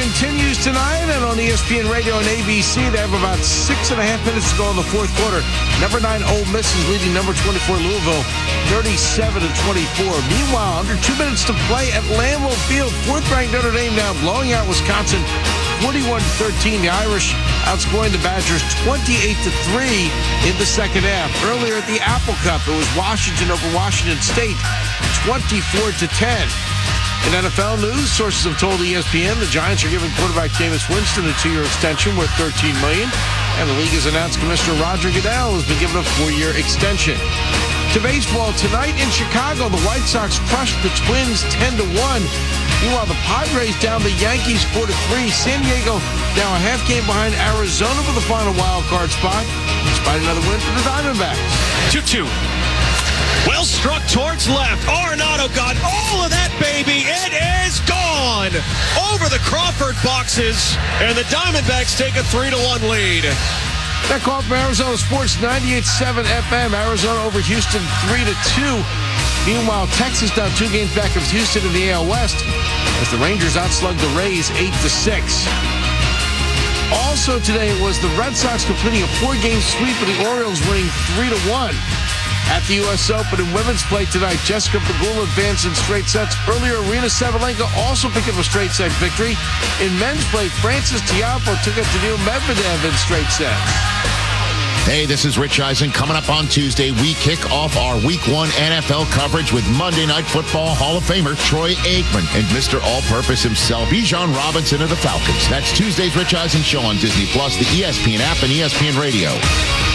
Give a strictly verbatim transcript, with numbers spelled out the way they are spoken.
continues tonight, and on E S P N Radio and A B C, they have about six and a half minutes to go in the fourth quarter. Number nine, Ole Miss is leading number twenty-four, Louisville, thirty-seven to twenty-four. Meanwhile, under two minutes to play at Lambeau Field, fourth-ranked Notre Dame now blowing out Wisconsin forty-one to thirteen. The Irish outscoring the Badgers twenty-eight to three in the second half. Earlier at the Apple Cup, it was Washington over Washington State, twenty-four to ten. In N F L news, sources have told E S P N the Giants are giving quarterback Jameis Winston a two-year extension worth thirteen million dollars, and the league has announced Commissioner Roger Goodell has been given a four-year extension. To baseball, tonight in Chicago, the White Sox crushed the Twins ten to one. Meanwhile, the Padres down the Yankees four to three. San Diego now a half game behind Arizona for the final wild card spot, despite another win for the Diamondbacks. two two. Well struck towards left. Arenado got all of that, baby. It is gone over the Crawford boxes, and the Diamondbacks take a three to one lead. That call from Arizona Sports ninety-eight point seven F M. Arizona over Houston three to two. Meanwhile, Texas now two games back of Houston in the A L West as the Rangers outslugged the Rays eight to six. Also today was the Red Sox completing a four-game sweep of the Orioles, winning three to one. At the U S Open in women's play tonight, Jessica Pegula advanced in straight sets. Earlier, Arina Sabalenka also picked up a straight set victory. In men's play, Francis Tiafoe took it to Daniil Medvedev in straight sets. Hey, this is Rich Eisen. Coming up on Tuesday, we kick off our Week one N F L coverage with Monday Night Football Hall of Famer Troy Aikman and Mister All-Purpose himself, Bijan Robinson of the Falcons. That's Tuesday's Rich Eisen Show on Disney Plus, the E S P N app, and E S P N Radio.